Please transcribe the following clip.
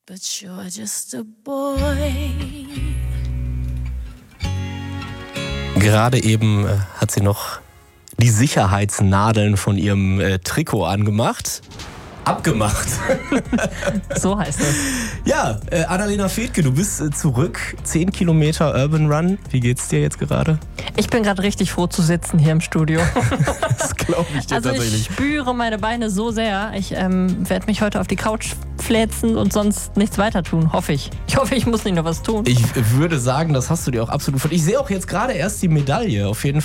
but you're just a boy. Gerade eben hat sie noch die Sicherheitsnadeln von ihrem Trikot abgemacht. So heißt das. Ja, Annalena Fethke, du bist zurück. 10 Kilometer Urban Run. Wie geht's dir jetzt gerade? Ich bin gerade richtig froh zu sitzen hier im Studio. Das glaube ich dir Also tatsächlich. ich spüre meine Beine so sehr. Ich werde mich heute auf die Couch fläzen und sonst nichts weiter tun, hoffe ich. Ich hoffe, ich muss nicht noch was tun. Ich würde sagen, das hast du dir auch absolut verdient. Ich sehe auch jetzt gerade erst die Medaille. Auf jeden